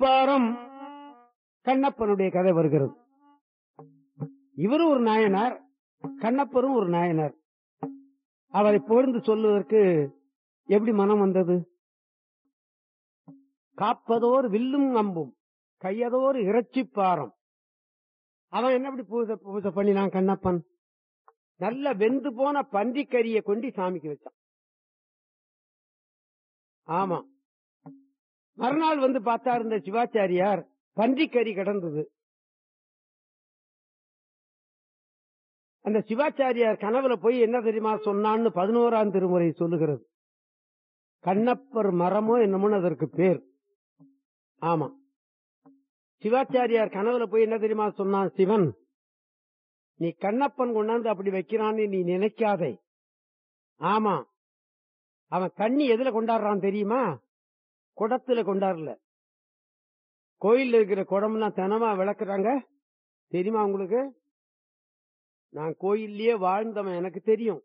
இறைச்சிப்பாரம் கண்ணப்பனுடைய கதை வருகிறது. இவரும் ஒரு நாயனார், கண்ணப்பரும் ஒரு நாயனார். அவரை புகழ்ந்து சொல்லுவதற்கு எப்படி மனம் வந்தது? காப்பதோர் வில்லும் அம்பும் கையதோர் இறைச்சிப்பாரம். அவன் என்ன அப்படி பூஜை பண்ணினான்? கண்ணப்பன் நல்ல வெந்து போன பன்றிக்கறியை கொண்டு சாமிக்கு வச்சான். ஆமா, மறுநாள் வந்து பார்த்தா இருந்த சிவாச்சாரியார் பன்றிக்கறி கிடந்தது. அந்த சிவாச்சாரியார் கனவுல போய் என்ன தெரியுமா சொன்னான்னு 11ஆம் திருமுறை சொல்லுகிறது. கண்ணப்பர் மரமோ என்னமோ அதற்கு பேர். ஆமா, சிவாச்சாரியார் கனவுல போய் என்ன தெரியுமா சொன்னான்? சிவன், நீ கண்ணப்பன் கொண்டாந்து அப்படி வைக்கிறான்னு நீ நினைக்காதே. ஆமா, அவன் தண்ணி எதுல கொண்டாடுறான் தெரியுமா? குடத்துல கொண்டாடல. கோயில் இருக்கிற குடம்லாம் தினமா விளக்குறாங்க தெரியுமா உங்களுக்கு? நான் கோயில்லயே வாழ்ந்தவன், எனக்கு தெரியும்.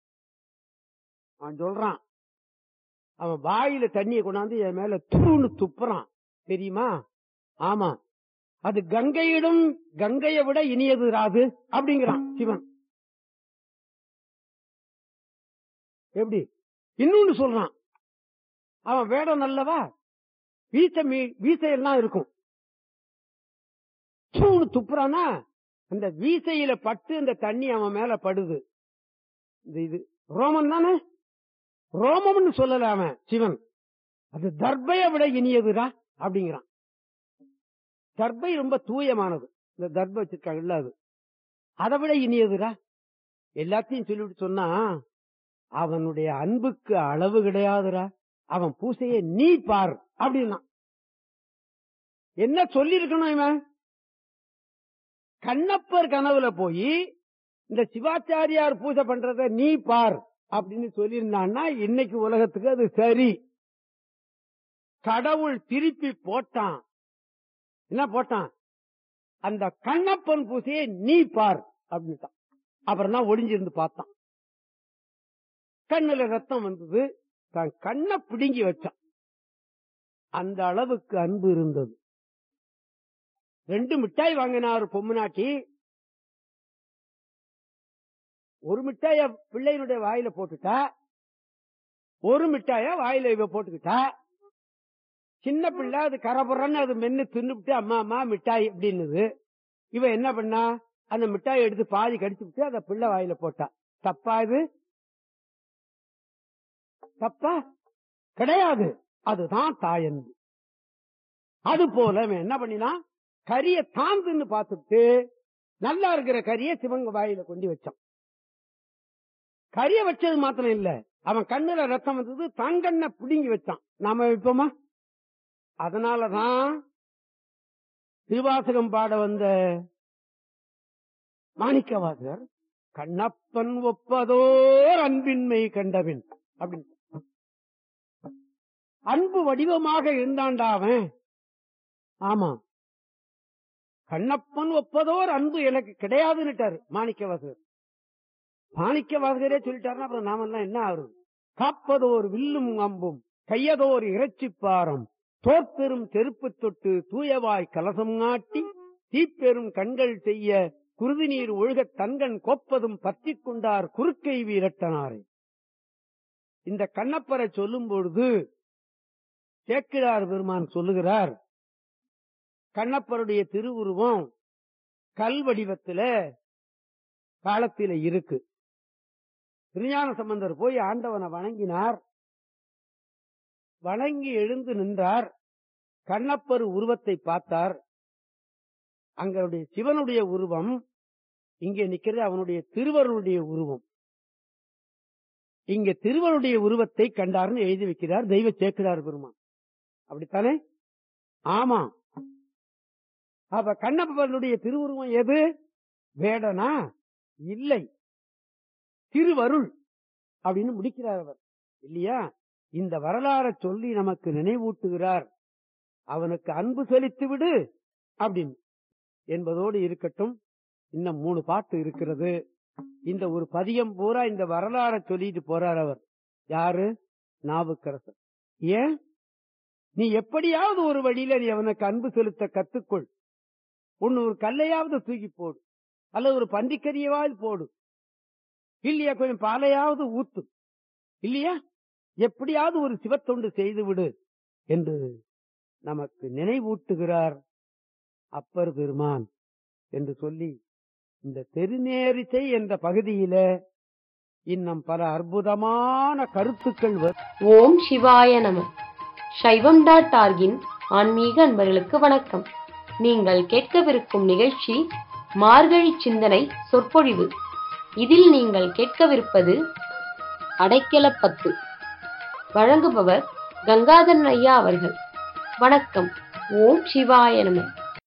அவன் சொல்றான், அவன் வாயில தண்ணியை கொண்டாந்து என் மேல தூணு துப்புறான் தெரியுமா? ஆமா, அது கங்கையிடம் கங்கையை விட இனியது ராது அப்படிங்கிறான் சிவன். எப்படி? இன்னொன்னு சொல்றான், அவன் வேடம் நல்லவா, வீசையெல்லாம் இருக்கும். தூணு துப்புறானா அந்த வீசையில பட்டு அந்த தண்ணி அவன் மேல படுது. இது ரோமம் தானே, ரோமம்னு சொல்லல அவன் சிவன். அது தர்பையை விட இனியதுடா அப்படிங்கிறான். தர்பை ரொம்ப தூயமானது, இந்த தர்பை வச்சிருக்காங்க, அது அதை விட இனியதுடா. எல்லாத்தையும் சொல்லிவிட்டு சொன்னா, அவனுடைய அன்புக்கு அளவு கிடையாதுடா, அவன் பூசையை நீ பார் அப்படின்னா. என்ன சொல்லி இருக்கணும் இவன்? கண்ணப்பர் கனவுல போய் இந்த சிவாச்சாரியார் பூஜை பண்றத நீ பார் அப்படின்னு சொல்லியிருந்தான்னா இன்னைக்கு உலகத்துக்கு அது சரி. கடவுள் திருப்பி போட்டான். என்ன போட்டான்? அந்த கண்ணப்பன் பூசையை நீ பார் அப்படின்ட்டான். அப்புறம் தான் ஒளிஞ்சிருந்து பார்த்தான். கண்ணுல ரத்தம் வந்தது, தான் கண்ணை பிடுங்கி வச்சான். அந்த அளவுக்கு அன்பு இருந்தது. 2 மிட்டாய் வாங்கினார் பொம்முனாட்டி. ஒரு மிட்டாய பிள்ளையினுடைய வாயில போட்டுட்டா, ஒரு மிட்டாய வாயில இவ போட்டுக்கிட்டா. சின்ன பிள்ளை அது கரபுறன்னு அது மென்னு தின்னுபிட்டு அம்மா அம்மா மிட்டாய் அப்படின்னுது. இவ என்ன பண்ணா, அந்த மிட்டாயை எடுத்து பாதி கடிச்சு விட்டு அந்த பிள்ளை வாயில போட்டா. தப்பா? இது தப்பா? கிடையாது. அதுதான் தாயன்பு. அது போல என்ன பண்ணினா, கரிய தாந்துன்னு பார்த்துட்டு நல்லா இருக்கிற கரிய சிவங்க வாயில கொண்டு வச்சான். கரிய வச்சது மாத்திரம் இல்ல, அவன் கண்ணுல ரத்தம் வந்தது, தங்கண்ண பிடுங்கி வச்சான். நாம வைப்போமா? அதனாலதான் திருவாசகம் பாட வந்த மாணிக்கவாசகர் கண்ணப்பன் ஒப்பதோர் அன்பின்மை கண்டபின் அப்படின்னு அன்பு வடிவமாக இருந்தான்டா அவன். ஆமா, கண்ணப்பன் ஒப்பதோர் அன்பு எனக்கு கிடையாதுன்னுட்டாரு மாணிக்கவாசகர். மாணிக்கவாசகரே சொல்லிட்டாருன்னா அப்புறம் நாமெல்லாம் என்ன ஆகும்? காப்பதோர் வில்லும் அம்பும் கையதோர் இறைச்சிப்பாரம் தோற்பெரும் செருப்பு தொட்டு தூயவாய் கலசம் நாட்டி தீப்பெரும் கண்கள் செய்ய குருதி நீர் ஒழுக தன்கண் கோப்பதும் பற்றி கொண்டார் குறுக்கை வீரட்டனாரை. இந்த கண்ணப்பரை சொல்லும் பொழுது சேக்கிழார் பெருமான் சொல்லுகிறார், கண்ணப்பருடைய திருவுருவம் கல் வடிவத்தில காலத்தில இருக்கு. திருஞான சம்பந்தர் போய் ஆண்டவனை வணங்கினார். வணங்கி எழுந்து நின்றார். கண்ணப்பர் உருவத்தை பார்த்தார். அங்களுடைய சிவனுடைய உருவம் இங்கே நிக்கிறது, அவனுடைய திருவருடைய உருவம். இங்க திருவருடைய உருவத்தை கண்டார்னு எழுதி வைக்கிறார் தெய்வ சேக்கிழார் பெருமான். அப்படித்தானே? ஆமா. அப்ப கண்ணப்பனுடைய திருவுருவம் எது? வேடனா? இல்லை, திருவருள் அப்படின்னு முடிக்கிறார் அவர், இல்லையா? இந்த வரலாறை சொல்லி நமக்கு நினைவூட்டுகிறார். அவனுக்கு அன்பு செலுத்தி விடு அப்படின்னு என்பதோடு இருக்கட்டும். இன்னும் 3 பாட்டு இருக்கிறது. இந்த ஒரு பதியம் பூரா இந்த வரலாறை சொல்லிட்டு போறார் அவர். யாரு? நாவுக்கரசர். ஏன் நீ எப்படியாவது ஒரு வழியில நீ அவனுக்கு அன்பு செலுத்த கத்துக்கொள். ஒன்னு ஒரு கல்லையாவது தூக்கி போடு, அல்லது ஒரு பன்றிக்கறியாவது போடு, இல்லையா கொஞ்சம் பாலையாவது ஊத்து, இல்லையா எப்படியாவது ஒரு சிவத்தொண்டு செய்து விடு என்று நமக்கு நினைவூட்டுகிறார் அப்பர் பெருமான் என்று சொல்லி, இந்த திருநேரிசை என்ற பகுதியில இன்னும் பல அற்புதமான கருத்துக்கள். ஓம் சிவாய நம. சைவம்.org-இன் ஆன்மீக அன்பர்களுக்கு வணக்கம். நீங்கள் கேட்கவிருக்கும் நிகழ்ச்சி மார்கழி சிந்தனை சொற்பொழிவு. இதில் நீங்கள் கேட்கவிருப்பது அடைக்கலப்பத்து. வழங்குபவர் கங்காதரன் ஐயா அவர்கள். வணக்கம். ஓம் சிவாய நம.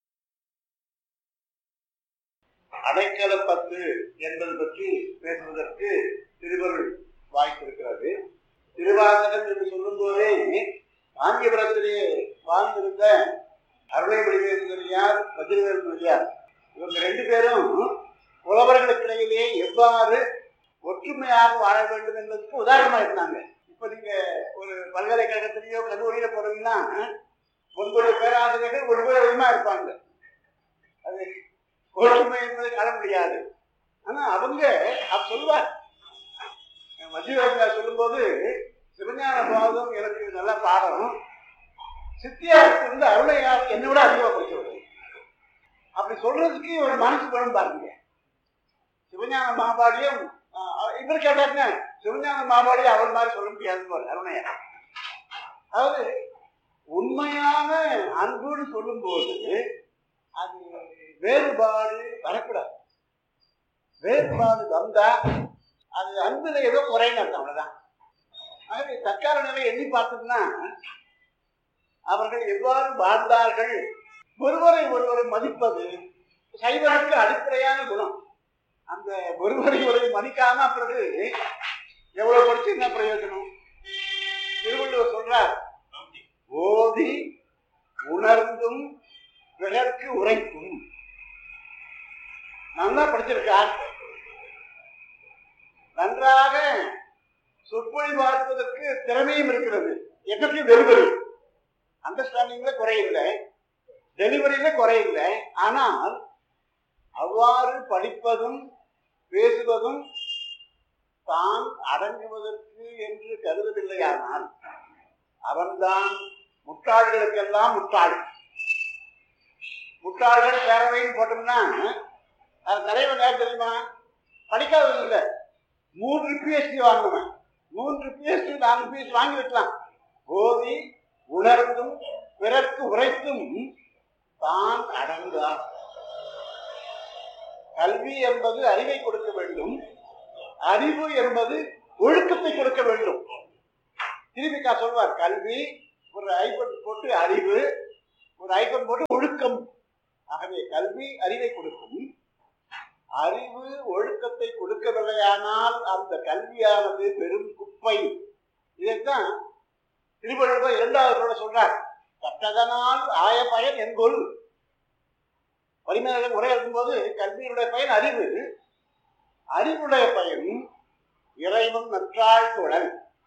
அடைக்கலப்பத்து என்பது பற்றி பேசுவதற்கு திருவருள் வாய்த்திருக்கிறது. திருவாசகம் என்று சொல்லும் போதே காஞ்சிபுரத்திலே வாழ்ந்திருந்த அருளைமொழியார், வஜ்ரவேலுடையார், இவங்க ரெண்டு பேரும் புலவர்களுக்கிடையிலே எவ்வாறு ஒற்றுமையாக வாழ வேண்டும் என்பதற்கு உதாரணமா இருந்தாங்க. இப்ப நீங்க ஒரு பல்கலைக்கழகத்திலேயோ கல்லூரியில போறீங்கன்னா 9 பேராசிரியர்கள் ஒரு பேர் அதிகமா இருப்பாங்க. அது ஒற்றுமை என்பதை காண முடியாது. ஆனா அவங்க சொல்லுவார், மத்தியவாதியார் சொல்லும் போது, சிவஞான பாதம் எனக்கு நல்ல பாடம், சித்தியாருக்கு வந்து அருளையார் என்னை விட அதிகமாக படிச்சவர். அப்படி சொல்றதுக்கு ஒரு மனசு வேணும் பாருங்க. சிவஞான மாபாடியும் இவர் கேட்டாருங்க, சிவஞான மாபாடியும் அவர் மாதிரி சொல்ல முடியாது அருணையார். அதாவது உண்மையான அன்புன்னு சொல்லும் போது அது வேறுபாடு வரக்கூடாது. வேறுபாடு வந்தா அது அன்புல ஏதோ குறைன்னு அர்த்தம், அவ்வளவுதான். ஆகவே தற்கால நிலை எண்ணி பார்த்தோம்னா அவர்கள் எவ்வாறு வாழ்ந்தார்கள், ஒருவரை ஒருவரை மதிப்பது சைவனுக்கு அடிப்படையான குணம். அந்த ஒருவரை ஒருவரை மதிக்காம பிறகு எவ்வளவு படிச்சு என்ன பிரயோஜனம்? திருவள்ளுவர் சொல்றார், ஓதி உணர்ந்தும் பிறர்க்கு உரைக்கும். நல்லா படிச்சிருக்கார், நன்றாக சொற்பொழி பார்ப்பதற்கு திறமையும் இருக்கிறது, எஃபெக்டிவ் டெலிவரி, அண்டர்ஸ்டாண்டிங்ல குறையில்லை, டெலிவரியில குறையில்லை. ஆனால் அவ்வாறு படிப்பதும் பேசுவதும் தான் அடங்குவதற்கு என்று கருதவில்லையானால் அவன்தான் முட்டாள்களுக்கெல்லாம் முட்டாள். முட்டாள்கள் பேரவைன்னு போட்டோம்னா தலைவன் யார் தெரியுமா? படிக்காதது இல்லை, 3 PhD வாங்கினவன். 3 PhD 4 PhD வாங்கி வைக்கலாம். ஓதி உணர்ந்தும் பிறர்க்கு உரைத்தும் தான் அடங்குவான். கல்வி என்பது அறிவை கொடுக்க வேண்டும், அறிவு என்பது ஒழுக்கத்தை கொடுக்க வேண்டும். திரும்பிக்கா சொல்வார், கல்வி ஒரு ஐபன் போட்டு அறிவு, ஒரு ஐபன் போட்டு ஒழுக்கம். ஆகவே கல்வி அறிவை கொடுக்கும், அறிவு ஒழுக்கத்தை கொடுக்கவில்லையானால் அந்த கல்வியானது பெரும் குப்பை. இதைத்தான் திருவள்ளுவர் 2வது சொல்றார், கற்றதனால் ஆய பயன் என்கொள். பரிமேலழகர் உரை எழுதும்போது கல்வியினுடைய பயன் அறிவு, அறிவுடைய பயன் இறைவன் நற்றாள் குழல்.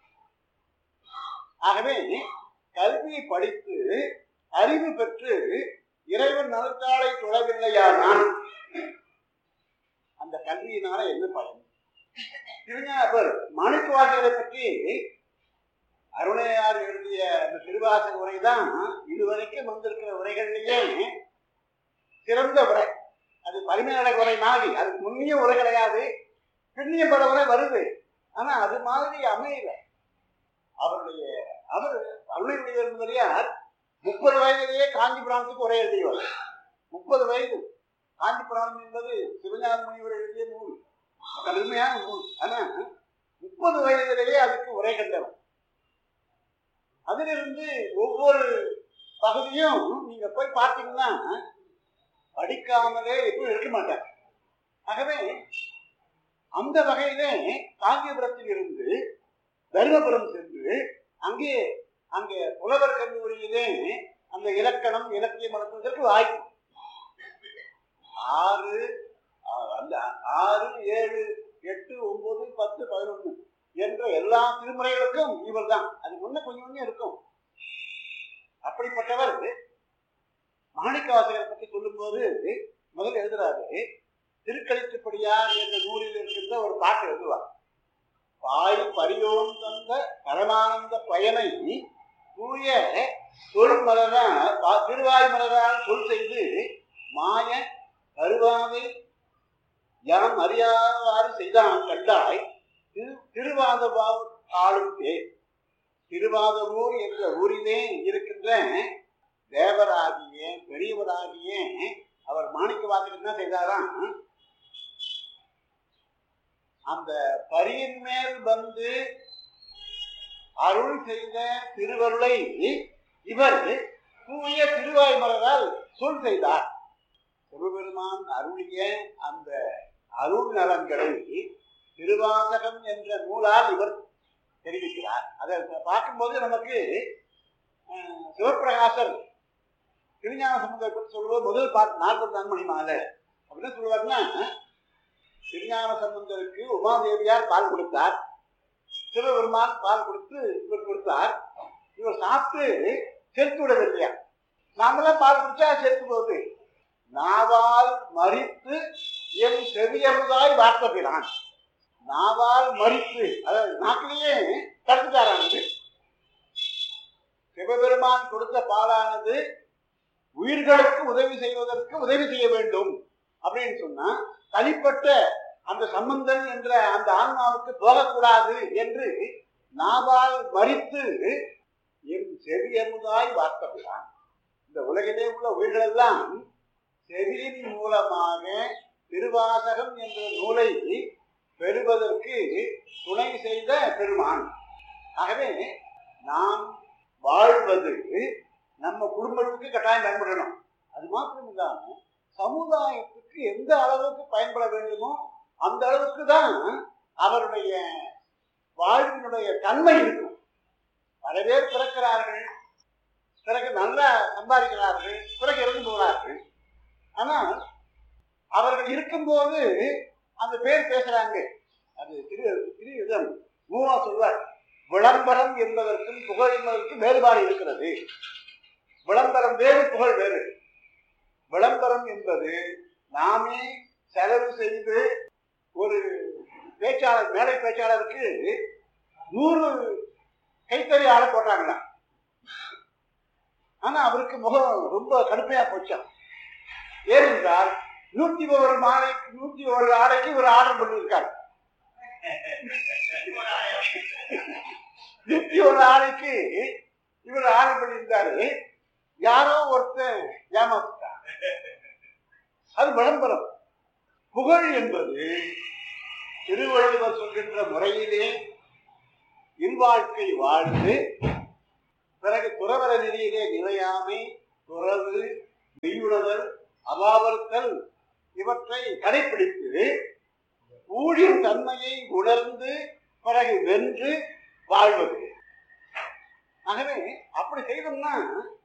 ஆகவே கல்வியை படித்து அறிவு பெற்று இறைவன் நற்றாளை தொடவில்லையானால் அந்த கல்வியினால என்ன பயன்? திருஞானவர் மாணிக்கவாசகரை பற்றி அருணையார் எழுதிய அந்த திருவாசக உரைதான் இதுவரைக்கும் வந்திருக்கிற உரைகளிலேயே சிறந்த உரை. அது பரிமேலழகர் உரை மாதிரி, அதுக்கு முன்னிய உரை கிடையாது, பின்னிய பல உரை வருது, ஆனா அது மாதிரி அமையல. அவர் அருணையுடையார் 30 வயதிலேயே காஞ்சி புராணத்துக்கு உரை எழுதியவர். 30 வயது. காஞ்சி புராணம் என்பது சிவஞான முனிவர் எழுதிய நூல், கடுமையான நூல். ஆனா 30 வயதிலேயே அதுக்கு உரை கண்டவர். அதிலிருந்து ஒவ்வொரு பகுதியும் நீங்க போய் பார்த்தீங்கன்னா படிக்காமலே எப்பவும் இருக்க மாட்டார். ஆகவே அந்த வகையிலே காஞ்சிபுரத்தில் இருந்து தருமபுரம் சென்று அங்கே புலவர் கல்லூரியிலே அந்த இலக்கணம் இலக்கியம் நடத்துவதற்கு வாய்ப்பு. 6, 7, 8, 9, 10, 11 என்ற எல்லா திருமுறைகளுக்கும் இவர் தான். அது முன்ன கொஞ்சம் இருக்கும். அப்படிப்பட்டவர் மாணிக்கவாசகரை பற்றி சொல்லும் போது முதல் எழுதுறாரு, திருக்களிற்றுப்படியார் என்ற நூலில் இருக்கின்ற ஒரு பாட்டு எழுதுவார். பாய் பரியோன் தந்த பரமானந்த பயனை தூய தொழுமலரால் திருவாய் மலரால் சொல் செய்து மாய கருவாவை யாம் அறியாவாறு செய்தான் கண்டாய் திருவாதூர் ஆளும் பேர். திருவாதூர் என்ற ஊரிலே இருக்கின்ற தேவராகிய பெரியவராகிய அவர் மாணிக்கவாசகர் என்ன செய்தாராம், அந்த பரியின் மேல் வந்து அருள் செய்த திருவருளை இவர் தூய திருவாய் மலரால் சொல் செய்தார். சிவபெருமான் அருளிய அந்த அருள் நலன்களை திருவாசகம் என்ற நூலால் இவர் தெரிவிக்கிறார். அதை பார்க்கும்போது நமக்கு சிவப்பிரகாசர் திருஞான சம்பந்தரை பற்றி சொல்லுவது முதல் பாட்டு 44 மணி மாலை அப்படின்னு சொல்லுவாருன்னா, திருஞான சம்பந்தருக்கு உமாதேவியார் பால் கொடுத்தார், சிவபெருமான் பால் கொடுத்து இவர் கொடுத்தார். இவர் சாப்பிட்டு செலுத்து விடவில்லையா, நாமெல்லாம் பால் குடிச்சா செலுத்து போகுது. நாவால் மறித்து என் செவியமுதாய் வார்த்தபிரான். நாவால் மறித்து, அதாவது நாட்டிலேயே தடுத்துட்டாரானது. சிவபெருமான் கொடுத்த பாலானது உயிர்களுக்கு உதவி செய்வதற்கு உதவி செய்ய வேண்டும் அப்படின்னு சொன்னா, தனிப்பட்ட அந்த சம்பந்தன் என்ற அந்த ஆன்மாவுக்கு போகக்கூடாது என்று நாவால் மறித்து என் செவியமுதாய் வார்த்தபிரான். இந்த உலகிலே உள்ள உயிர்கள் எல்லாம் செவியின் மூலமாக திருவாசகம் என்ற நூலை பெறுவதற்கு துணை செய்த பெருமான். ஆகவே நாம் வாழ்வது நம்ம குடும்பத்துக்கு கட்டாயம் பயன்படணும். அது மாத்திரம் இல்லாம சமுதாயத்துக்கு எந்த அளவுக்கு பயன்பட வேண்டுமோ அந்த அளவுக்கு தான் அவருடைய வாழ்வினுடைய தன்மை இருக்கும். பல பேர் பிறக்கிறார்கள், பிறகு நல்லா சம்பாதிக்கிறார்கள், பிறகு இறந்து போகிறார்கள். ஆனால் அவர்கள் இருக்கும்போது அந்த பேர் பேசுறாங்க. அது திரு மூவா சொல்வார், விளம்பரம் என்பதற்கும் புகழ் என்பதற்கும் வேறுபாடு இருக்கிறது. விளம்பரம் வேறு, புகழ் வேறு. விளம்பரம் என்பது நாமே செலவு செய்து ஒரு பேச்சாளர், மேடை பேச்சாளருக்கு 100 கைத்தறியாளர் போட்டாங்களா, ஆனா அவருக்கு முகம் ரொம்ப கடுமையா போச்சான். ஏனென்றால் 101 ஆடைக்கு ஒரு ஆர்டர் பண்ணியிருக்காரு. 101 ஆடைக்கு இவர் ஆர்டர் பண்ணியிருந்தாரு. யாரோ ஒருத்தர் ஏமாத்தார். அது விளம்பரம். புகழ் என்பது திருவள்ளுவர் சொல்கின்ற முறையிலே இல்வாழ்க்கை வாழ்ந்து பிறகு துறவர நெறியிலே நிலையாமை, துறவு, மெய்யுணர்தல், அபாவர்த்தல் இவற்றை கடைபிடித்து ஊழின் தன்மையை உணர்ந்து பிறகு வென்று வாழ்வது. ஆகவே அப்படி செய்தோம்னா